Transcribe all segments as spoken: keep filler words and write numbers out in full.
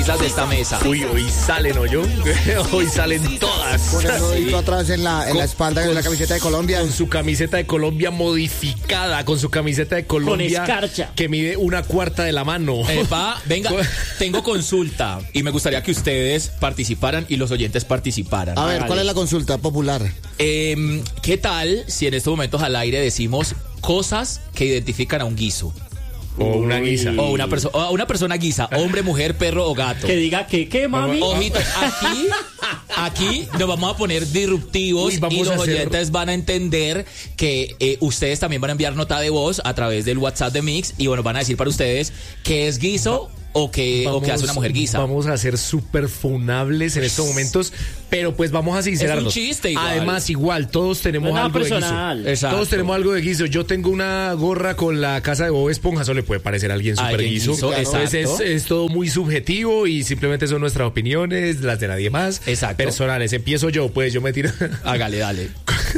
vergüenzas de esta mesa. Uy, hoy salen, ¿o yo? Hoy salen todas. Con el rodito Sí. atrás en la, en Con- la espalda de la camiseta de Colombia. Con su camiseta de Colombia modificada, con su camiseta de Colombia escarcha. que mide una cuarta de la mano. Epa, venga, tengo consulta y me gustaría que ustedes participaran y los oyentes participaran. A ver, Hágale. ¿cuál es la consulta popular? Eh, ¿Qué tal si en estos momentos al aire decimos cosas que identifican a un guiso? O una guisa. O una, perso- o a una persona guisa, hombre, mujer, perro o gato. Que diga que, ¿qué, mami? Ojitos, aquí, aquí nos vamos a poner disruptivos Uy, vamos y los a hacer- oyentes van a entender que eh, ustedes también van a enviar nota de voz a través del WhatsApp de Mix y bueno, van a decir para ustedes qué es guiso o qué, o qué hace una mujer guisa. Vamos a ser súper funables en estos momentos, pero pues vamos a sincerarnos. Es un chiste igual. Además, igual, todos tenemos No es nada algo personal. de guiso. Exacto. Todos tenemos algo de guiso. Yo tengo una gorra con la casa de Bob Esponja, eso le puede parecer a alguien súper Alguien guiso. guiso, Entonces es, exacto. es todo muy subjetivo y simplemente son nuestras opiniones, las de nadie más. Exacto. Personales. Empiezo yo, pues yo me tiro. Hágale, dale.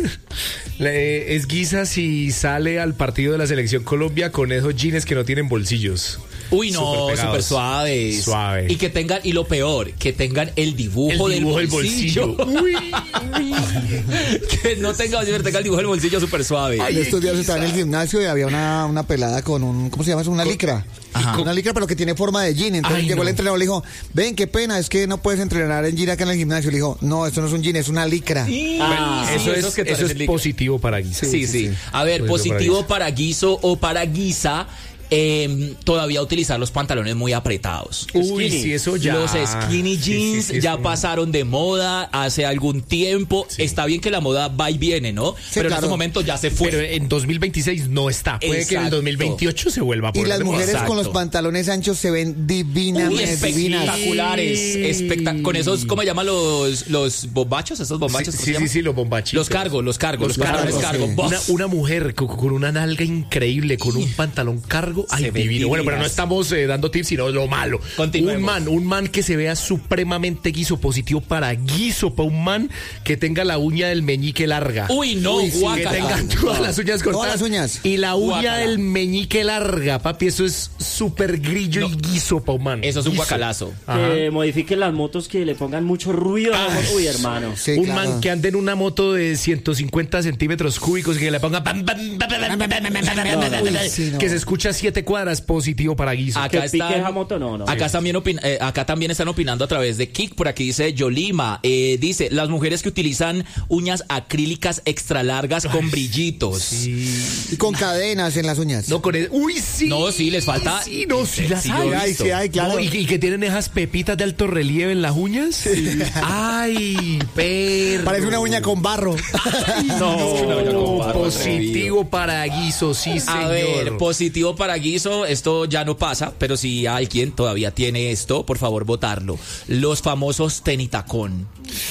Le- es guisa si sale al partido de la selección Colombia con esos jeans que no tienen bolsillos. Uy, no, Súper súper pegados. suaves. Suave. Y que tengan, y lo peor, que tengan el dibujo, El dibujo del del bolsillo. bolsillo. Uy. Que no tenga, tenga el dibujo del bolsillo súper suave. Ay, estos días estaba en el gimnasio y había una, una pelada con un, ¿cómo se llama eso? Una licra. Ajá. Una licra, pero que tiene forma de jean. Entonces Ay, llegó no. el entrenador y le dijo, ven, qué pena, es que no puedes entrenar en jean acá en el gimnasio. Le dijo, no, esto no es un jean, es una licra. Ah, Sí, eso esos es, que eso parecen es licra. positivo para guisa. Sí, sí. sí. A ver, Positivo positivo para para guiso o para guisa, eh, todavía utilizar los pantalones muy apretados. Uy, Skinny. sí, eso ya. Los skinny Sí, sí, jeans sí, ya eso- pasaron de moda hace algún tiempo. Sí. Está bien que la moda va y viene, ¿no? Pero en claro. estos momentos ya se fue. Pero en dos mil veintiséis no está. Puede que en el Exacto. dos mil veintiocho se vuelva a Y poner las de moda. mujeres Exacto. con los pantalones anchos se ven Uy, divinamente divinas. espectaculares. espectac- con esos, ¿cómo llaman los, los bombachos? ¿Esos bombachos? Sí, ¿cómo sí, se llaman? sí, sí, los bombachitos. Los cargos, los cargos, los, Los cargos, cargos, cargos. sí. Boss. Una, una mujer con, con una nalga increíble, con un pantalón cargo, ay, Se ven divino. Bueno, pero no divinas. estamos eh, dando tips, sino lo malo. Continuemos. Un man, un man que se vea supremamente guiso, positivo para guiso, para un man que tenga la uña del meñique larga. Uy, no, Uy, sí, que guácala. tenga todas las uñas cortadas. Todas las uñas. Y la uña Guácala. del meñique larga, papi, eso es súper grillo y guiso pa' un man. Eso es un Guiso. guacalazo. Ajá. Que modifiquen las motos, que le pongan mucho ruido. Uy, hermano. Sí, un claro. man que ande en una moto de ciento cincuenta centímetros cúbicos y que le ponga pam, pam, pam, pam, pam, pam, pam, pam, pam, Uy, sí, no. que se escucha a siete cuadras, positivo para guiso. Acá Que pique están- esa moto, no, no. Acá también, opin- eh, acá también están opinando a través de Kik. Por aquí dice Yolima. eh, dice, las mujeres que utilizan uñas acrílicas extra largas con brillitos. Y con cadenas en las uñas. No, con el, uy, sí. No, sí, les falta- Sí, no, sí, las Sí, hay. yo he Ay, visto. sí, ay, claro. No, y, y que tienen esas pepitas de alto relieve en las uñas. Ay, perro. Parece una uña con barro. No, no, no, No, no, positivo para guiso, sí, señor. A ver, positivo para guiso, esto ya no pasa, pero si alguien todavía tiene esto, por favor votarlo. Los famosos tenitacón.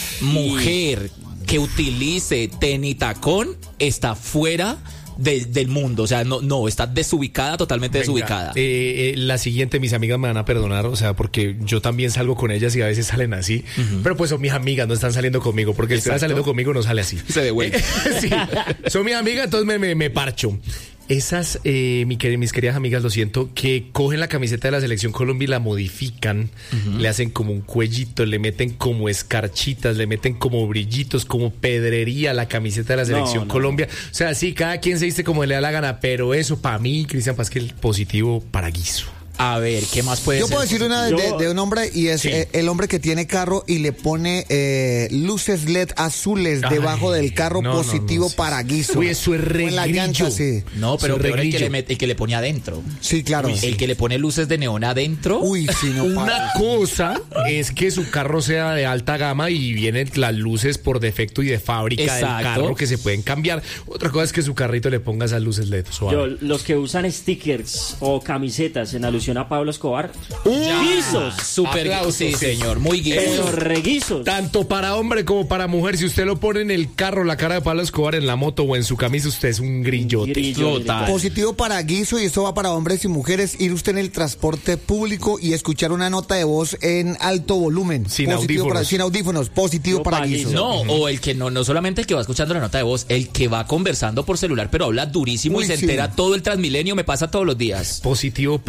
Mujer que utilice tenitacón está fuera de- del mundo, o sea, no, no, está desubicada, totalmente Venga, desubicada. eh, eh, la siguiente, mis amigas me van a perdonar, o sea, porque yo también salgo con ellas y a veces salen así. Pero pues son mis amigas, no están saliendo conmigo, porque si están Exacto. saliendo conmigo no sale así. Se devuelve. Sí, son mis amigas, entonces me, me, me parcho. Esas, eh, mi quer- mis queridas amigas, lo siento, que cogen la camiseta de la Selección Colombia y la modifican, le hacen como un cuellito, le meten como escarchitas, le meten como brillitos, como pedrería a la camiseta de la Selección no. Colombia. O sea, sí, cada quien se viste como le da la gana, pero eso para mí, Cristian Pasquel, positivo para guiso. A ver, ¿qué más puede Yo ser? puedo decir una de, Yo- de- de un hombre y es Sí. eh, el hombre que tiene carro y le pone eh, luces L E D azules Ay, debajo del carro, no, no, positivo no, sí, para sí. guiso. Uy, eso es O en la regrillo. llanta, sí. No, pero Su peor el que, regrillo. le met- el que le pone adentro. Sí, claro. El que le pone luces de neón adentro. Uy, sí, no Una para. cosa es que su carro sea de alta gama y vienen las luces por defecto y de fábrica Exacto. del carro que se pueden cambiar. Otra cosa es que su carrito le ponga esas luces L E D. Suave. Yo, los que usan stickers o camisetas en alusión a Pablo Escobar, Ya. guisos, Super Aplausos, sí, sí. señor, muy guiso. pero reguisos. Tanto para hombre como para mujer, si usted lo pone en el carro, la cara de Pablo Escobar en la moto o en su camisa, usted es un grillote. Grillo, Total. Positivo para guiso, y esto va para hombres y mujeres, ir usted en el transporte público y escuchar una nota de voz en alto volumen. Sin Positivo audífonos. para, sin audífonos, positivo Yo para pa' guiso. guiso. No, o el que no, no solamente el que va escuchando la nota de voz, el que va conversando por celular, pero habla durísimo Uy, y se sí. entera todo el Transmilenio, me pasa todos los días. Positivo para grillo.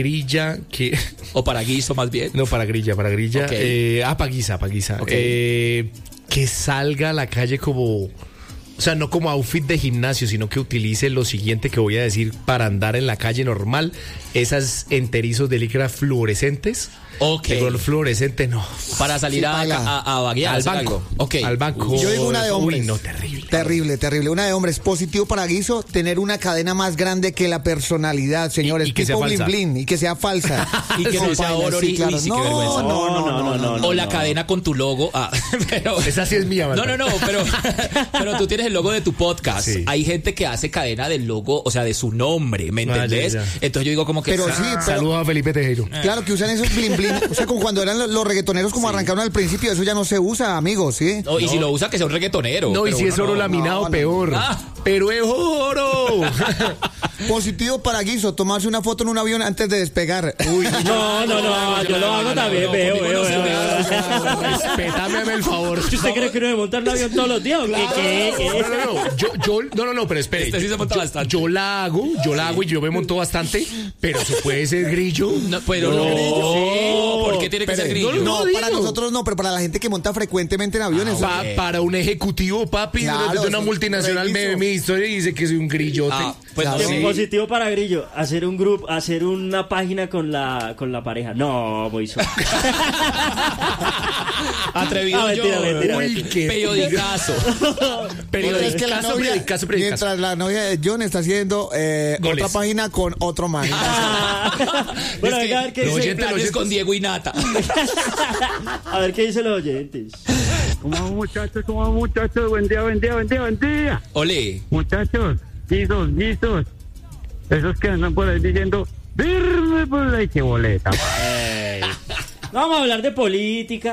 grilla que... O para guiso, más bien. No, para grilla, para grilla. Ok. Eh, ah, para guisa, para guisa. Ok. Eh, que salga a la calle como... O sea, no como outfit de gimnasio, sino que utilice lo siguiente que voy a decir para andar en la calle normal. Esas enterizos de licra fluorescentes. Ok. De color fluorescente, no. Para salir Sí, a, paila. a, a vaguear. Al hacer banco. algo. Ok. Al banco. Yo digo una de hombres. Uy, no, terrible. Terrible, terrible. Una de hombres. Positivo para guiso, tener una cadena más grande que la personalidad, señores. Y- y que sea tipo falsa. blin blin y que sea falsa. Y que no sea paila, oro, sí, uy, claro. sí, qué no, vergüenza. no, no, no, no, no, no. O la cadena con tu logo. Ah, pero... Esa sí es mía, No, no, no, pero, pero tú tienes el logo de tu podcast. Sí. Hay gente que hace cadena del logo, o sea, de su nombre, ¿me Ah, ya, entendés? ya. Entonces yo digo como que... Pero ah, sí, pero- Saludos a Felipe Tejero. Claro que usan esos blin blin. O sea, como cuando eran los, los reggaetoneros como arrancaron al principio, eso ya no se usa, amigos, ¿sí? no, y si lo usa, que sea un reggaetonero. No, y pero si uno es oro no. laminado, no, no. peor. Ah. Pero es oro. Positivo para guiso, tomarse una foto en un avión antes de despegar. Uy, No, no, no, yo lo hago también, veo, conmigo veo, no se veo, me veo. hace. Respétame hazme el favor. ¿Usted cree que uno debe montar un avión todos los días? o ¿Qué, qué, qué? No, no, no. Yo, yo, no, no, no, pero espere. Este sí se monta yo, bastante. yo la hago, yo la hago y yo me monto bastante, pero eso puede ser grillo. No, pero no, ¿por qué tiene que Pero- ser grillo? no, No, no, para digo. nosotros no, pero para la gente que monta frecuentemente en aviones. Pa- Ok. Para un ejecutivo, papi, Claro, de una eso- multinacional me ve mi historia y dice que soy un grillote. Ah, pues Claro. no, Qué sí. positivo para Grillo, hacer un grupo, hacer una página con la con la pareja. No, muy suave. Atrevido Ah, yo. mentira, mentira, Uy, mentira. qué Periodicazo. periodicazo, Es que la novia, periodicazo, periodicazo. mientras la novia de John está haciendo eh, Goles. otra página con otro man. Ah. Bueno, Es que venga, a ver qué los dice. oyentes planes con Diego y Nata. A ver qué dicen los oyentes. ¿Cómo vamos, muchachos? ¿Cómo vamos, muchachos? Buen día, buen día, buen día, buen día. Ole. Muchachos, guisos, guisos. Esos que andan por ahí diciendo, firme por la que boleta. Ey. No vamos a hablar de política.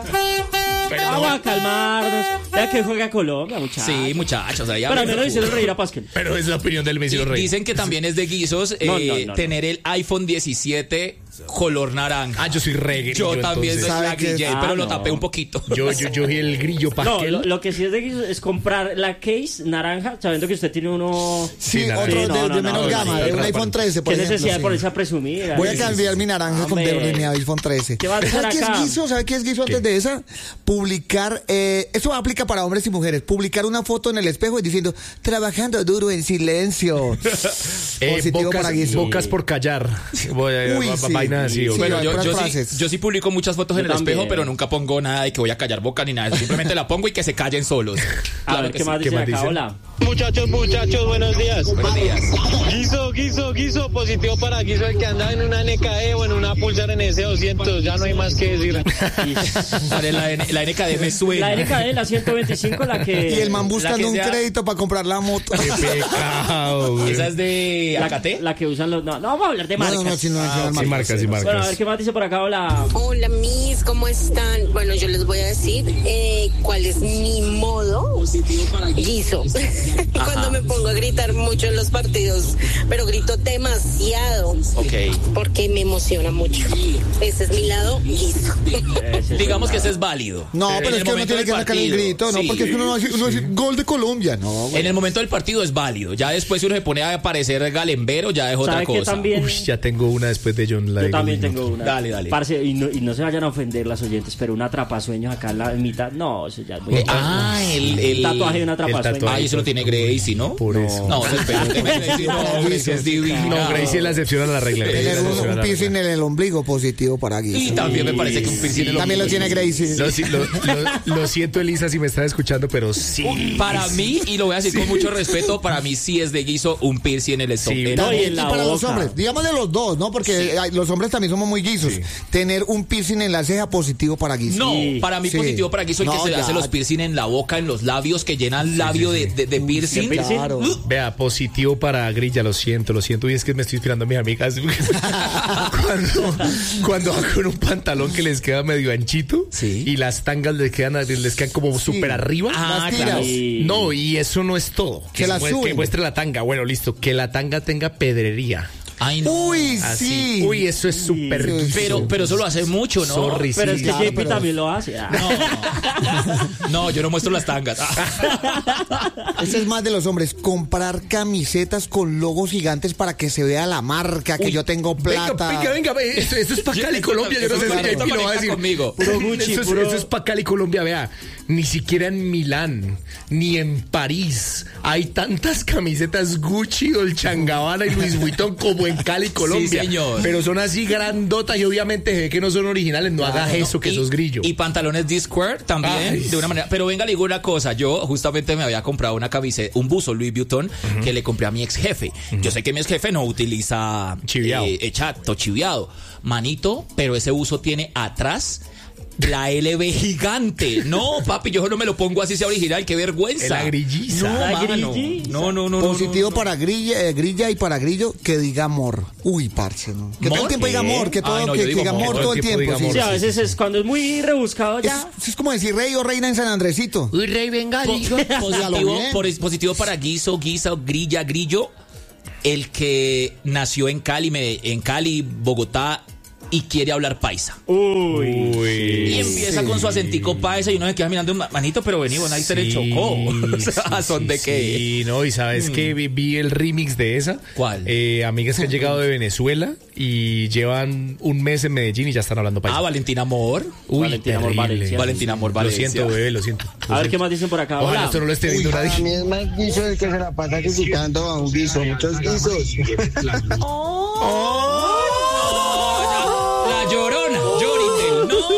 Vamos a calmarnos. Vea que juega Colombia, muchachos. Sí, muchachos. Ahí Pero al hablan menos de hicieron fútbol. reír a Pascal. Pero es la opinión del Y Messi Rey. dicen que también es de guisos eh, No, no, no, no. tener el iPhone diecisiete color naranja. Ah, yo soy re grillo, Yo también entonces. soy ¿Sabe la qué es? grillé, Ah, pero lo no. tapé un poquito. Yo, yo, yo y el grillo No, pasquel. lo, lo que sí es de guisos es comprar la case naranja, sabiendo que usted tiene uno. Sí, Sí, otro naranja. de, Sí, no, de no, menor no, gama, sí, de un sí. iPhone trece, por ¿Qué ejemplo. necesidad de sí. ponerse a presumir? Voy a Ay, cambiar mi naranja con de, Hombre. de mi iPhone trece. ¿Qué va a hacer ¿Sabe qué es acá? guiso? ¿Sabe qué es guiso antes de esa? Publicar, eh, eso aplica para hombres y mujeres, publicar una foto en el espejo y diciendo, trabajando duro en silencio. Eh, Positivo bocas, para guiso. bocas por callar. Voy a- Uy, va- sí. Vainas así. Sí, ok. Bueno, hay yo, puras yo, sí, frases. yo sí publico muchas fotos Yo en el también. espejo, pero nunca pongo nada de que voy a callar boca ni nada. Simplemente la pongo y que se callen solos. A Claro ver que qué sí. más ¿Qué dice más acá. dicen? Hola. Muchachos, muchachos, buenos días. Buenos días. Guiso, guiso, guiso, positivo para guiso, el que anda en una N K D o en una Pulsar N S doscientos, ya no hay más que decir. Vale, la, N- la N K D me suena. La N K D, la ciento veinticinco, la que. Y el man la buscando que un sea- crédito para comprar la moto. Qué pecado, güey. Esa es de La, Acate. la que usan los. No, no vamos a hablar de No, marcas. no, no, si no mencionan Sin marcas. marcas, sin Bueno, a ver marcas. qué más dice por acá. Hola. Hola, mis, ¿cómo están? Bueno, yo les voy a decir eh, cuál es mi modo guiso. Cuando me pongo a gritar mucho en los partidos, pero grito demasiado Ok. porque me emociona mucho. Ese es mi lado guiso. Ese es Digamos un que ese lado. es válido. No, En pero es el que uno momento tiene que del sacar el partido, grito, ¿no? sí. Porque es que uno no va a decir, uno va a decir, gol de Colombia, no. En el momento del partido es válido. Ya después si uno se pone a parecer galembero, ya es otra ¿Sabe que cosa. también? Uy, ya tengo una después de John. La Yo digo, también uy, no. tengo una. Dale, dale. Parce, y, no, y no se vayan a ofender las oyentes, pero un atrapasueños acá en la mitad. No, eso ya es muy. Eh, ah, el, el tatuaje de un el atrapasueños. tatuaje. Ah, y eso lo tiene Gracie, ¿no? Por eso. No, espérate, Gracie, no, Gracie es divina. No, Gracie es la excepción a la regla. Gracie es Tener la un, excepción a un la piercing regla. en el ombligo positivo para Y guiso. también me parece que un piercing en el También lo ombligo. tiene Gracie. Lo, si- lo- lo- lo siento, Elisa, si me estás escuchando, pero sí. Para mí, y lo voy a decir con mucho respeto, para mí sí es de guiso un piercing en el estómago. Sí. No, y También, en y la para los boca. hombres, digamos de los dos, ¿no? Porque hay- los hombres también somos muy guisos. Sí. Tener un piercing en la ceja positivo para guiso. No, Sí. para mí Sí. positivo para guiso el que No, se le ya. hace los piercing en la boca, en los labios, que llenan el labio de, de, de piercing. piercing? Claro. Vea, positivo para grilla, lo siento, lo siento. Y es que me estoy inspirando a mis amigas. cuando, cuando van con un pantalón que les queda medio anchito Sí. y las tangas les quedan, les quedan como súper arriba. Ah, Las tiras. claro. Sí. No, y eso no es todo. Que la mue- suben. que muestre la tanga. Bueno, listo. Que la tanga tenga pedrería. Ay, no. Uy, Así. sí. Uy, eso es súper Sí, guiso. Pero, pero eso lo hace mucho, ¿no? Sorry, Pero sí. es que claro, J P pero- también lo hace. Ah. No, no, yo no muestro las tangas. Ese es más de los hombres, comprar camisetas con logos gigantes para que se vea la marca, que Uy, yo tengo plata. Venga, venga, venga. Esto, esto es para Cali, Colombia. Yo no sé si Esto J P lo va a conecta decir. conmigo. Puro Gucci, Eso es, puro- eso es para Cali, Colombia. Vea, ni siquiera en Milán, ni en París hay tantas camisetas Gucci, Dolce and Gabbana y Louis Vuitton como en Cali, Colombia. señor. Pero son así grandotas y obviamente se ve que no son originales. No hagas eso, que y, sos grillo. Y pantalones D-Square también, Ay. de una manera. Pero venga, le digo una cosa. Yo justamente me había comprado una camiseta, un buzo Louis Vuitton, uh-huh. que le compré a mi ex jefe. Uh-huh. Yo sé que mi ex jefe no utiliza Chiviao. eh, exacto, chiviado. Manito, pero ese buzo tiene atrás la L B gigante. No, papi, yo no me lo pongo así sea original, qué vergüenza. La grilliza. No, La mano. grilliza. no, no, no, no. Positivo no, no. para grilla, eh, grilla y para grillo, que diga amor. Uy, parce, ¿no? Que todo el ¿Mor? tiempo diga amor, que todo, Ay, no, que, yo que digo diga amor, amor todo el tiempo. diga sí. amor. Sí, a veces es cuando es muy rebuscado ya. Es, es como decir rey o reina en San Andresito. Uy, rey, venga, Po- digo. positivo, bien. por- positivo para guiso, guisa, grilla, grillo. El que nació en Cali, me- en Cali, Bogotá, y quiere hablar paisa. Uy. Y empieza con su acentico paisa y uno se queda mirando, manito, pero vení, vos ahí te le chocó. O sea, son de qué. Sí, no, y sabes que vi, vi el remix de esa. ¿Cuál? Eh, amigas que han llegado de Venezuela y llevan un mes en Medellín y ya están hablando paisa. Ah, Valentina Amor. Uy, Valentina Amor terrible. Valencia. Valentina Amor Valencia. Lo siento, bebé, lo siento. Lo A ver qué siento. más dicen por acá. Ojalá Hola. esto no lo esté viendo Para nadie. mí es más guiso el que se la pasa criticando a un guiso, muchos guisos. La Llorona. Yorindel. No.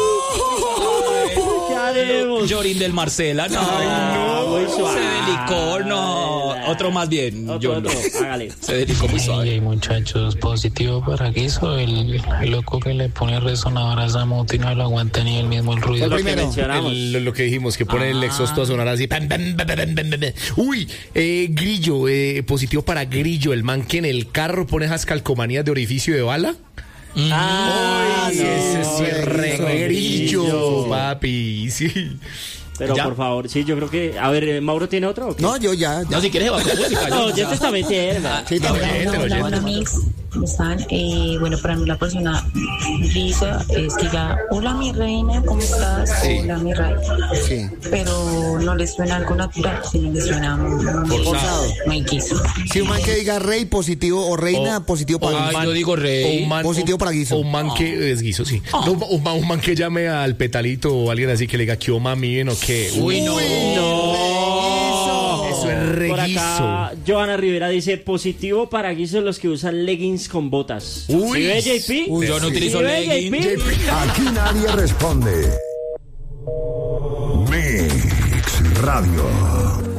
¿Qué haremos? Yorindel Marcela. No. Ah, muy suave. Se delicó, no. Otro más bien. Otro, Yo otro. no. Hágale. Se delicó muy suave. Hey, muchachos, positivo para Guiso, el, el loco que le pone resonador a esa moto y no lo aguanta ni el mismo el ruido. Es lo que primero, mencionamos. El- lo, lo que dijimos, que pone Ah. el exhausto a sonar así. Pam, pam, pam, pam, pam, pam, pam. Uy, eh, Grillo, eh, positivo para Grillo, el man que en el carro pone esas calcomanías de orificio de bala. Ah, Ay, no, ese sí es re eso, Grillo, Grillo. papi, sí. Pero ¿Ya? por favor, sí, yo creo que. A ver, eh, ¿Mauro tiene otro o qué? No, yo ya. ya. No, si quieres, va con música. No, yo- ya te está metiendo. Sí, también. Hola, Hola, hola, hola, mix. ¿Cómo están? Eh, bueno, para mí la persona lisa es que ya, hola mi reina, ¿cómo estás? Hola mi rey. Sí. Pero no le suena algo natural, sino le suena muy, muy Forzado. muy quiso. Si un man que diga rey positivo o reina O- positivo para Ay, un man. yo digo O rey. un man, Positivo o- para Guiso. o un man que es Guiso, sí. No, un, man, un man que llame al petalito o alguien así que le diga que o mami bien o qué. Uy, no. No. Eso es re Por Guiso. acá, Johanna Rivera dice: positivo para Guiso los que usan leggings con botas. Uy. ¿Sí ve, J P? Uy, Yo no sí. utilizo ¿Sí ve, legging. J P? Aquí nadie responde. Mix Radio.